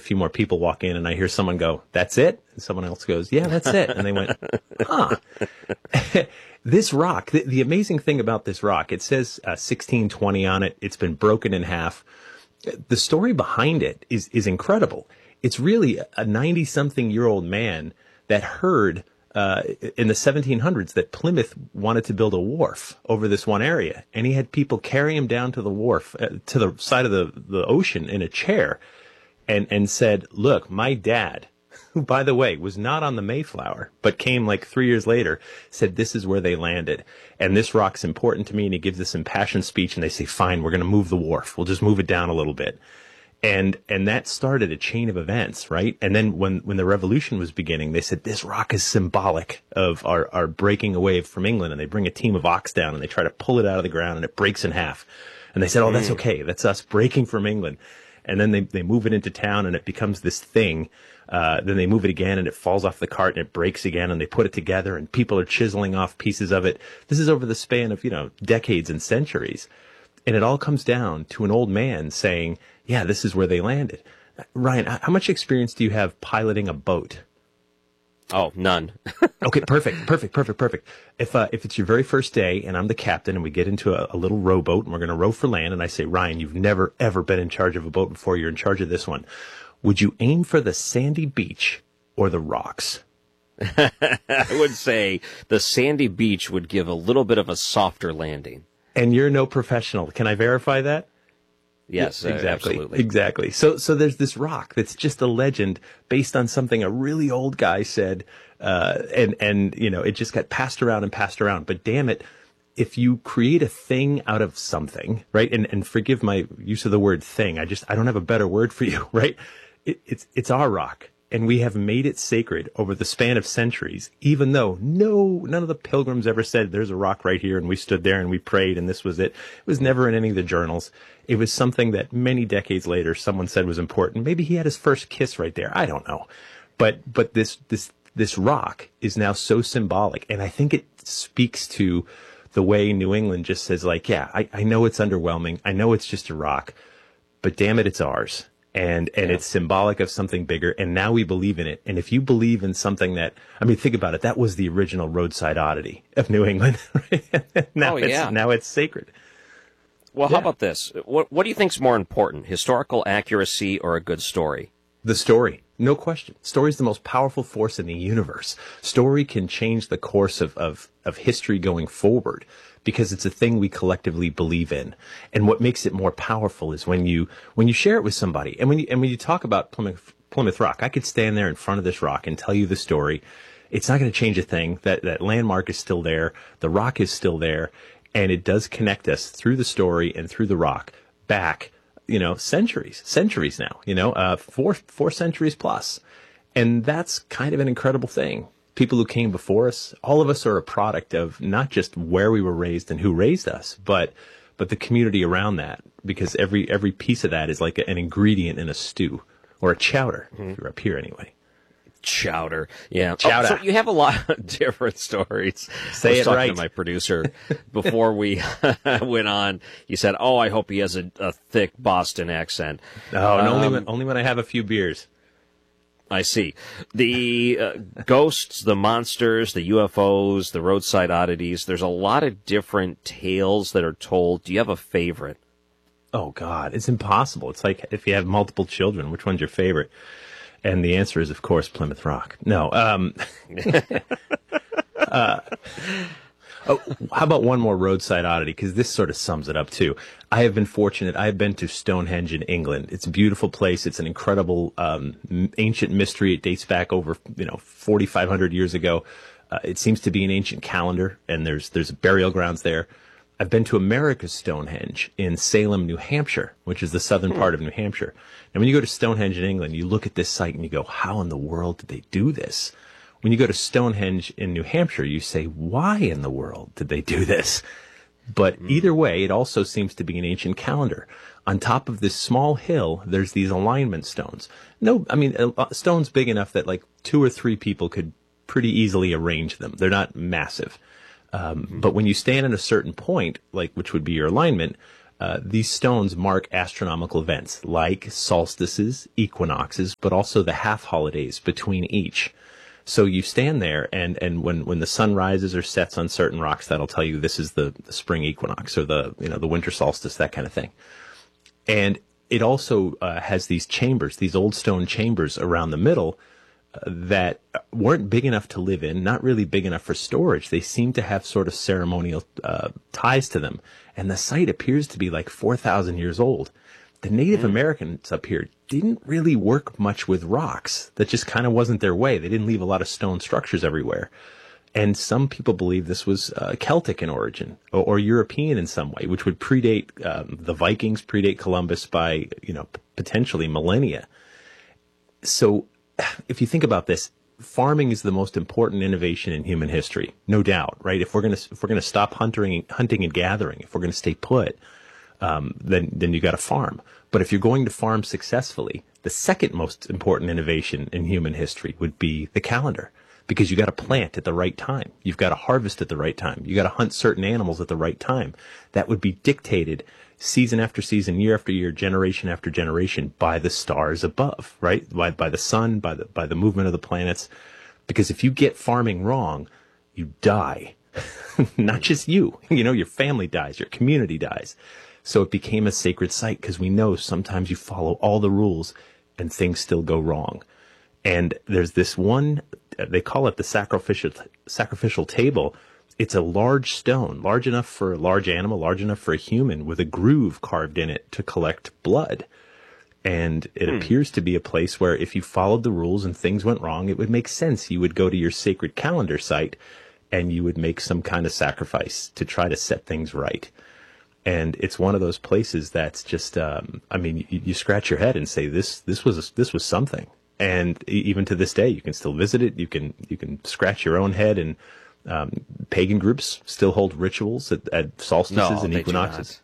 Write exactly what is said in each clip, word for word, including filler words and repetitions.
few more people walk in, and I hear someone go, "That's it?" And someone else goes, "Yeah, that's it." And they went, "Huh." This rock, the, the amazing thing about this rock, it says uh, sixteen twenty on it. It's been broken in half. The story behind it is is incredible. It's really a ninety-something-year-old man that heard uh, in the seventeen hundreds that Plymouth wanted to build a wharf over this one area, and he had people carry him down to the wharf, uh, to the side of the, the ocean in a chair, and and said, "Look, my dad," who, by the way, was not on the Mayflower, but came like three years later, said, "This is where they landed. And this rock's important to me." And he gives this impassioned speech, and they say, "Fine, we're going to move the wharf. We'll just move it down a little bit." And and that started a chain of events, right? And then when, when the revolution was beginning, they said, "This rock is symbolic of our, our breaking away from England." And they bring a team of ox down, and they try to pull it out of the ground, and it breaks in half. And they said, "Oh, that's okay. That's us breaking from England." And then they, they move it into town, and it becomes this thing. Uh, then they move it again, and it falls off the cart, and it breaks again, and they put it together, and people are chiseling off pieces of it. This is over the span of, you know, decades and centuries. And it all comes down to an old man saying, "Yeah, this is where they landed." Ryan, how much experience do you have piloting a boat? Oh, none. Okay, perfect, perfect, perfect, perfect. If uh, if it's your very first day and I'm the captain and we get into a, a little rowboat and we're going to row for land, and I say, "Ryan, you've never, ever been in charge of a boat before. You're in charge of this one. Would you aim for the sandy beach or the rocks?" I would say the sandy beach would give a little bit of a softer landing. And you're no professional. Can I verify that? Yes, yeah, exactly. Absolutely. Exactly. So, so there's this rock that's just a legend based on something a really old guy said, uh, and, and, you know, it just got passed around and passed around. But damn it, if you create a thing out of something, right? And, and forgive my use of the word thing. I just, I don't have a better word for you, right? It, it's, it's our rock. And we have made it sacred over the span of centuries, even though no, none of the pilgrims ever said, "There's a rock right here," and we stood there and we prayed and this was it. It was never in any of the journals. It was something that many decades later someone said was important. Maybe he had his first kiss right there. I don't know. But, but this, this, this rock is now so symbolic. And I think it speaks to the way New England just says, like, yeah, I, I know it's underwhelming. I know it's just a rock, but damn it, it's ours. And, and yeah. It's symbolic of something bigger. And now we believe in it. And if you believe in something that, I mean, think about it. That was the original roadside oddity of New England. Right? now oh, it's, yeah. Now it's sacred. Well, yeah. How about this? What, what do you think's more important, historical accuracy or a good story? The story. No question. Story is the most powerful force in the universe. Story can change the course of, of, of history going forward, because it's a thing we collectively believe in. And what makes it more powerful is when you when you share it with somebody. And when you, and when you talk about Plymouth, Plymouth Rock, I could stand there in front of this rock and tell you the story. It's not going to change a thing. That, that landmark is still there. The rock is still there. And it does connect us through the story and through the rock back, you know, centuries, centuries now, you know, uh, four, four centuries plus. And that's kind of an incredible thing. People who came before us, all of us are a product of not just where we were raised and who raised us, but but the community around that, because every every piece of that is like an ingredient in a stew or a chowder, mm-hmm. if you're up here anyway. Chowder, yeah. Chowder. Oh, so you have a lot of different stories. Say I was it talking right. to my producer before we went on. He said, "Oh, I hope he has a, a thick Boston accent." Oh, and um, only when only when I have a few beers. I see. The uh, ghosts, the monsters, the U F Os, the roadside oddities, there's a lot of different tales that are told. Do you have a favorite? Oh, God, it's impossible. It's like if you have multiple children, which one's your favorite? And the answer is, of course, Plymouth Rock. No. Um, uh, oh, how about one more roadside oddity? Because this sort of sums it up, too. I have been fortunate. I have been to Stonehenge in England. It's a beautiful place. It's an incredible um, ancient mystery. It dates back over, you know, forty-five hundred years ago. Uh, it seems to be an ancient calendar, and there's there's burial grounds there. I've been to America's Stonehenge in Salem, New Hampshire, which is the southern part of New Hampshire. And when you go to Stonehenge in England, you look at this site and you go, how in the world did they do this? When you go to Stonehenge in New Hampshire, you say, why in the world did they do this? But either way, it also seems to be an ancient calendar. On top of this small hill, there's these alignment stones. No, I mean, a stone's big enough that like two or three people could pretty easily arrange them. They're not massive. Um, but when you stand at a certain point, like which would be your alignment, Uh, these stones mark astronomical events like solstices, equinoxes, but also the half holidays between each. So you stand there, and, and when, when the sun rises or sets on certain rocks, that'll tell you this is the, the spring equinox or the, you know, the winter solstice, that kind of thing. And it also uh, has these chambers, these old stone chambers around the middle uh, that weren't big enough to live in, not really big enough for storage. They seem to have sort of ceremonial uh, ties to them. And the site appears to be like four thousand years old. The Native mm. Americans up here didn't really work much with rocks. That just kind of wasn't their way. They didn't leave a lot of stone structures everywhere. And some people believe this was uh, Celtic in origin or, or European in some way, which would predate um, the Vikings, predate Columbus by, you know, p- potentially millennia. So if you think about this, farming is the most important innovation in human history, no doubt, right? If we're going to if we're going to stop hunting, hunting and gathering, if we're going to stay put, um, then then you got to farm. But if you're going to farm successfully, the second most important innovation in human history would be the calendar. Because you got to plant at the right time. You've got to harvest at the right time. You got to hunt certain animals at the right time. That would be dictated season after season, year after year, generation after generation by the stars above, right? By, by the sun, by the, by the movement of the planets. Because if you get farming wrong, you die. Not just you, you know, your family dies, your community dies. So it became a sacred site because we know sometimes you follow all the rules and things still go wrong. And there's this one, they call it the sacrificial sacrificial table. It's a large stone, large enough for a large animal, large enough for a human, with a groove carved in it to collect blood. And it hmm. appears to be a place where if you followed the rules and things went wrong, it would make sense. You would go to your sacred calendar site and you would make some kind of sacrifice to try to set things right. And it's one of those places that's just, um, I mean, you, you scratch your head and say, this, this was, this was something. And even to this day, you can still visit it. You can you can scratch your own head, and um, pagan groups still hold rituals at, at solstices no, and equinoxes.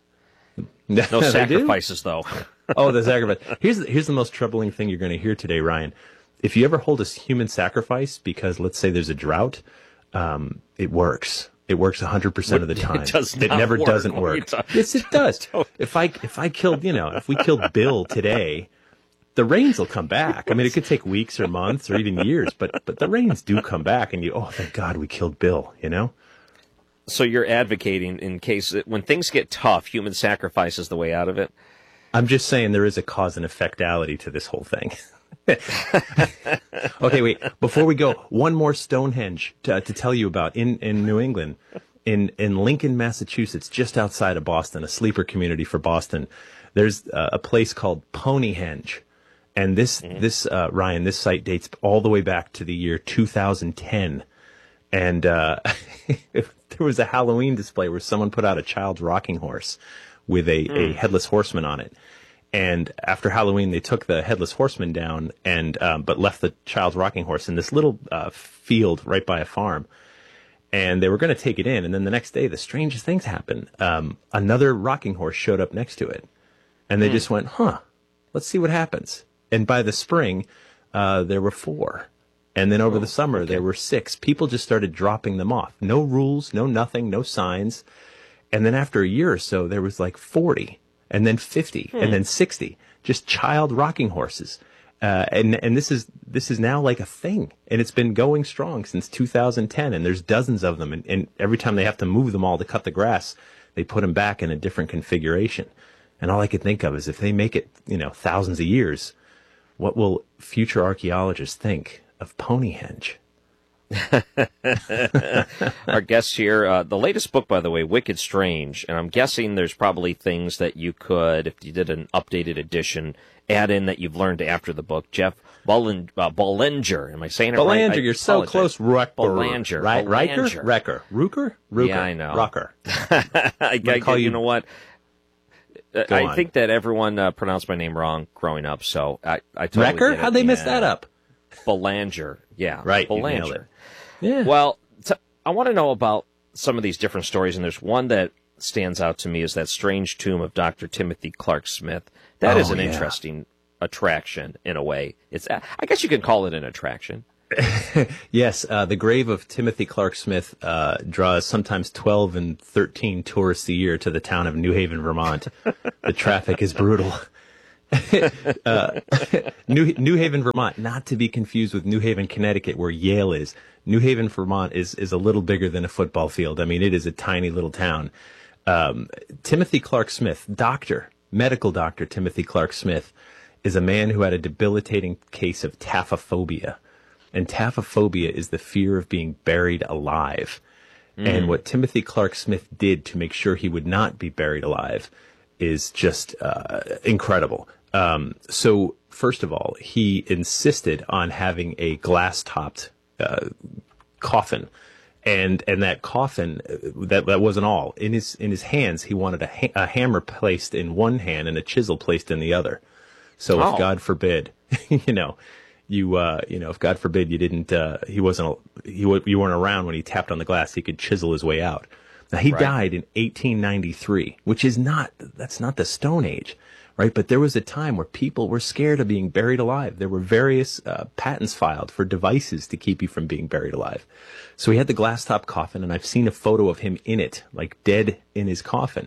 No sacrifices, though. Oh, the sacrifice. Here's here's the most troubling thing you're going to hear today, Ryan. If you ever hold a human sacrifice because, let's say, there's a drought, um, it works. It works one hundred percent of the time. It does not It never work. doesn't work. Yes, it does. If I if I killed, you know, if we killed Bill today, the rains will come back. I mean, it could take weeks or months or even years, but but the rains do come back, and you, oh, thank God we killed Bill, you know? So you're advocating in case that when things get tough, human sacrifice is the way out of it? I'm just saying there is a cause and effectality to this whole thing. Okay, wait. Before we go, one more Stonehenge to, to tell you about in, in New England, in, in Lincoln, Massachusetts, just outside of Boston, a sleeper community for Boston. There's uh, a place called Ponyhenge. And this, mm-hmm. this, uh, Ryan, this site dates all the way back to the year two thousand ten. And, uh, there was a Halloween display where someone put out a child's rocking horse with a, mm. a headless horseman on it. And after Halloween, they took the headless horseman down and, um, but left the child's rocking horse in this little, uh, field right by a farm. And they were going to take it in. And then the next day, the strangest things happened. Um, another rocking horse showed up next to it. And they mm. just went, huh, let's see what happens. And by the spring, uh, there were four. And then over oh, the summer, okay. there were six. People just started dropping them off. No rules, no nothing, no signs. And then after a year or so, there was like forty, and then fifty, hmm. and then sixty. Just child rocking horses. Uh, and and this is this is now like a thing. And it's been going strong since two thousand ten. And there's dozens of them. And, and every time they have to move them all to cut the grass, they put them back in a different configuration. And all I could think of is if they make it, you know, thousands of years, what will future archaeologists think of Ponyhenge? Our guest here, uh, the latest book, by the way, Wicked Strange, and I'm guessing there's probably things that you could, if you did an updated edition, add in that you've learned after the book. Jeff Bollinger, uh, Bollinger, am I saying it Bollinger, right? you're so close. Rucker, Bollinger, right? Riker, Bollinger. Recker, Ruker, Ruker. Yeah, I know. Rucker. I, I, call you, you know what? Go I on. think that everyone uh, pronounced my name wrong growing up, so I, I totally Recker? get it. How'd they yeah. mess that up? Bollinger, yeah, right. Bollinger. Yeah. Well, t- I want to know about some of these different stories, and there's one that stands out to me is that strange tomb of Doctor Timothy Clark Smith. That oh, is an yeah. interesting attraction in a way. It's, I guess you could call it an attraction. Yes, uh, the grave of Timothy Clark Smith uh, draws sometimes twelve and thirteen tourists a year to the town of New Haven, Vermont. The traffic is brutal. uh, New, New Haven, Vermont, not to be confused with New Haven, Connecticut, where Yale is. New Haven, Vermont is, is a little bigger than a football field. I mean, it is a tiny little town. Um, Timothy Clark Smith, doctor, medical doctor Timothy Clark Smith, is a man who had a debilitating case of taphophobia. And taphophobia is the fear of being buried alive. Mm. And what Timothy Clark Smith did to make sure he would not be buried alive is just uh, incredible. Um, so, first of all, he insisted on having a glass-topped uh, coffin. And and that coffin, that that wasn't all. In his in his hands, he wanted a, ha- a hammer placed in one hand and a chisel placed in the other. So oh. if God forbid, you know, you uh, you know, if God forbid you didn't, uh, he wasn't, he you weren't around when he tapped on the glass, he could chisel his way out. Now he right. died in eighteen ninety-three, which is not, that's not the Stone Age, right? But there was a time where people were scared of being buried alive. There were various uh, patents filed for devices to keep you from being buried alive. So he had the glass top coffin, and I've seen a photo of him in it, like dead in his coffin.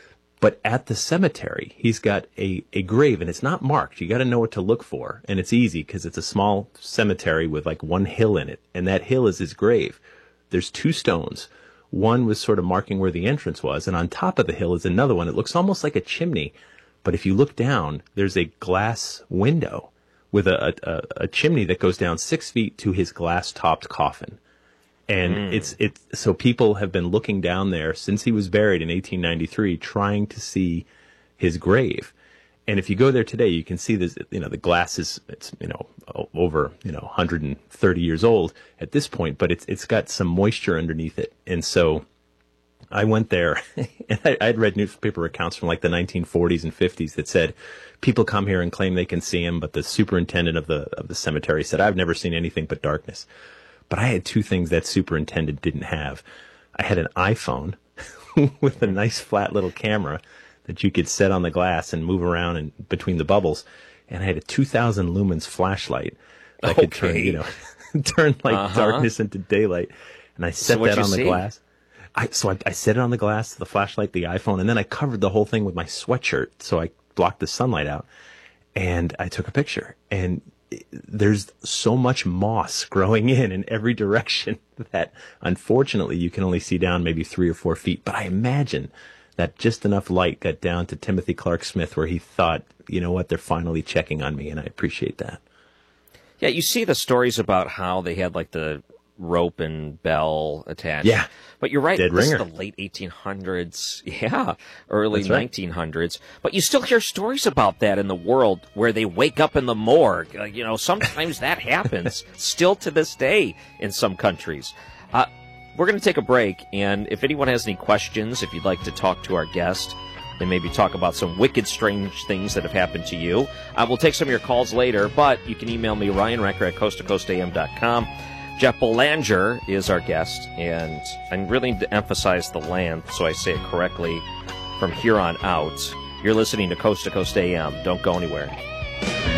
But at the cemetery, he's got a, a grave, and it's not marked. You got to know what to look for, and it's easy because it's a small cemetery with like one hill in it, and that hill is his grave. There's two stones. One was sort of marking where the entrance was, and on top of the hill is another one. It looks almost like a chimney, but if you look down, there's a glass window with a, a, a chimney that goes down six feet to his glass-topped coffin. And mm. it's it's so people have been looking down there since he was buried in eighteen ninety-three, trying to see his grave. And if you go there today, you can see this. You know, the glass is it's you know over you know one hundred thirty years old at this point, but it's it's got some moisture underneath it. And so I went there, and I, I'd read newspaper accounts from like the nineteen forties and fifties that said people come here and claim they can see him, but the superintendent of the of the cemetery said, "I've never seen anything but darkness." But I had two things that superintendent didn't have. I had an iPhone with a nice flat little camera that you could set on the glass and move around and between the bubbles. And I had a two thousand lumens flashlight that okay. could turn, you know, turn like uh-huh. darkness into daylight. And I set so that on the see? glass. I, so I, I set it on the glass, the flashlight, the iPhone, and then I covered the whole thing with my sweatshirt so I blocked the sunlight out. And I took a picture. And there's so much moss growing in in every direction that unfortunately you can only see down maybe three or four feet. But I imagine that just enough light got down to Timothy Clark Smith where he thought, you know what, they're finally checking on me, and I appreciate that. Yeah, you see the stories about how they had like the rope and bell attached. Yeah. But you're right, Dead this ringer. is the late eighteen hundreds, yeah, early That's right. nineteen hundreds. But you still hear stories about that in the world where they wake up in the morgue. Uh, you know, sometimes that happens still to this day in some countries. Uh, we're going to take a break, and if anyone has any questions, if you'd like to talk to our guest and maybe talk about some wicked, strange things that have happened to you, uh, we'll take some of your calls later, but you can email me, Ryan Recker at coast to coast a m dot com. Jeff Belanger is our guest, and I'm really to emphasize the land, so I say it correctly from here on out. You're listening to Coast to Coast A M. Don't go anywhere.